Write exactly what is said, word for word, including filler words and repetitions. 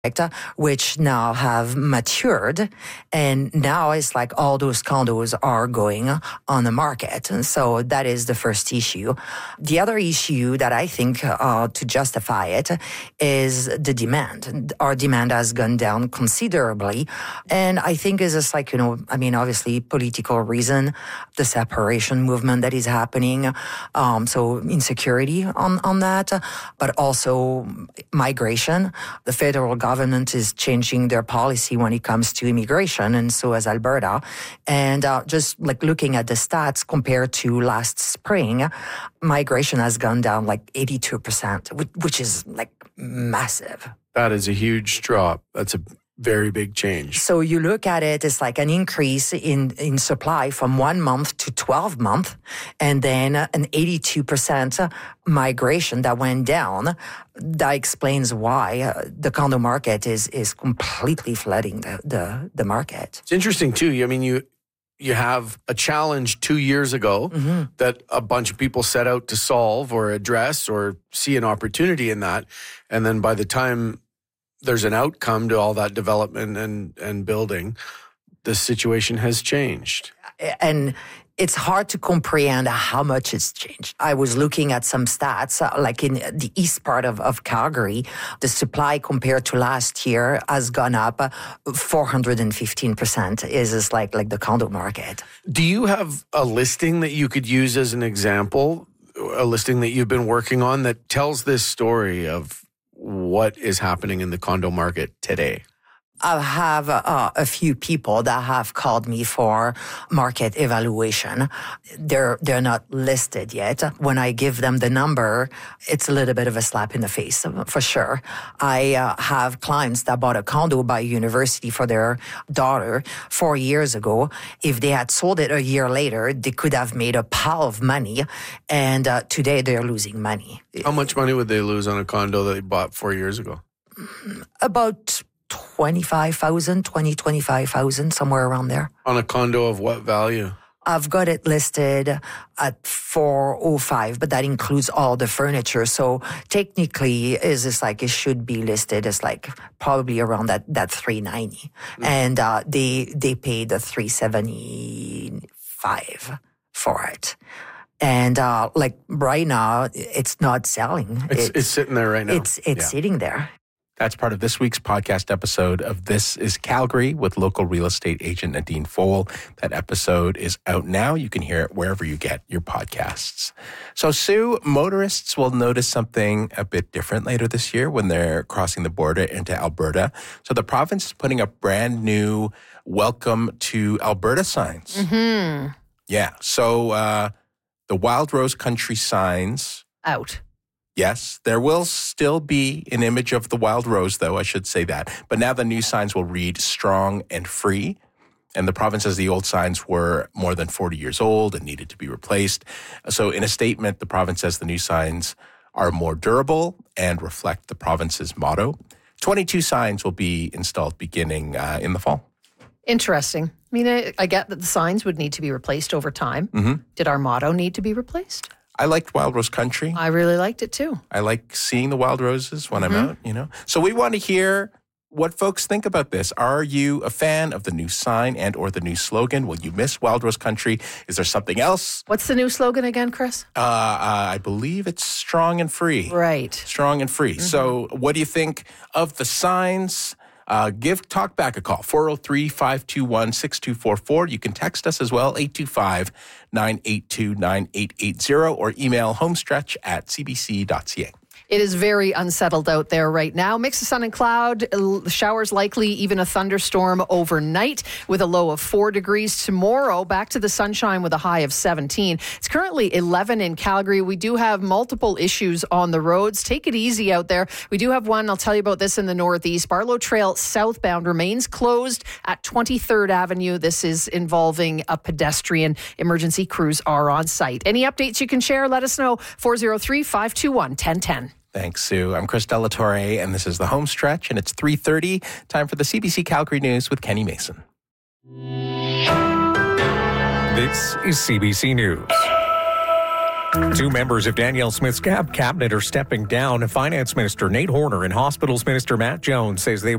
which now have matured, and now it's like all those condos are going on the market. And so that is the first issue. The other issue that I think uh, to justify it is the demand. Our demand has gone down considerably, and I think is just like, you know, I mean, obviously political reason, the separation movement that is happening, um, so insecurity on, on that, but also migration. The federal government government is changing their policy when it comes to immigration, and so has Alberta. And uh, just like looking at the stats compared to last spring, migration has gone down like eighty-two percent, which is like massive. That is a huge drop. That's a very big change. So you look at it, it's like an increase in, in supply from one month to twelve months, and then an eighty-two percent migration that went down. That explains why uh, the condo market is is completely flooding the, the, the market. It's interesting too. I mean, you you have a challenge two years ago mm-hmm. that a bunch of people set out to solve or address or see an opportunity in that. And then by the time there's an outcome to all that development and, and building, the situation has changed. And it's hard to comprehend how much it's changed. I was looking at some stats, uh, like in the east part of, of Calgary, the supply compared to last year has gone up four hundred fifteen percent, is is like, like the condo market. Do you have a listing that you could use as an example, a listing that you've been working on that tells this story of what is happening in the condo market today? I have uh, a few people that have called me for market evaluation. They're they're not listed yet. When I give them the number, it's a little bit of a slap in the face, for sure. I uh, have clients that bought a condo by university for their daughter four years ago. If they had sold it a year later, they could have made a pile of money, and uh, today they're losing money. How much money would they lose on a condo that they bought four years ago? About twenty-five thousand, twenty, twenty-five thousand, somewhere around there. On a condo of what value? I've got it listed at four oh five, but that includes all the furniture. So technically, is it's like it should be listed as like probably around that, that three ninety. Mm. And uh, they they paid the three seventy-five for it. And uh, like right now, it's not selling. It's, it's, it's sitting there right now. It's it's yeah. sitting there. That's part of this week's podcast episode of This is Calgary with local real estate agent Nadine Fohl. That episode is out now. You can hear it wherever you get your podcasts. So, Sue, motorists will notice something a bit different later this year when they're crossing the border into Alberta. So the province is putting up brand new Welcome to Alberta signs. Mm-hmm. Yeah. So uh, the Wild Rose Country signs. Out. Yes, there will still be an image of the wild rose, though, I should say that. But now the new signs will read strong and free. And the province says the old signs were more than forty years old and needed to be replaced. So in a statement, the province says the new signs are more durable and reflect the province's motto. twenty-two signs will be installed beginning uh, in the fall. Interesting. I mean, I, I get that the signs would need to be replaced over time. Mm-hmm. Did our motto need to be replaced? I liked Wild Rose Country. I really liked it too. I like seeing the wild roses when mm-hmm. I'm out, you know. So we want to hear what folks think about this. Are you a fan of the new sign and or the new slogan? Will you miss Wild Rose Country? Is there something else? What's the new slogan again, Chris? Uh, uh, I believe it's strong and free. Right. Strong and free. Mm-hmm. So what do you think of the signs? Uh, give Talkback a call, four oh three, five two one, six two four four. You can text us as well, eight two five, nine eight two, nine eight eight zero, or email homestretch at c b c dot c a. It is very unsettled out there right now. Mix of sun and cloud, showers likely, even a thunderstorm overnight with a low of four degrees. Tomorrow, back to the sunshine with a high of seventeen. It's currently eleven in Calgary. We do have multiple issues on the roads. Take it easy out there. We do have one. I'll tell you about this in the northeast. Barlow Trail southbound remains closed at twenty-third Avenue. This is involving a pedestrian. Emergency crews are on site. Any updates you can share? Let us know. four oh three, five two one, one oh one oh. Thanks, Sue. I'm Chris Delatorre, and this is The Home Stretch, and it's three thirty. Time for the C B C Calgary News with Kenny Mason. This is C B C News. Two members of Danielle Smith's cab cabinet are stepping down. Finance Minister Nate Horner and Hospitals Minister Matt Jones says they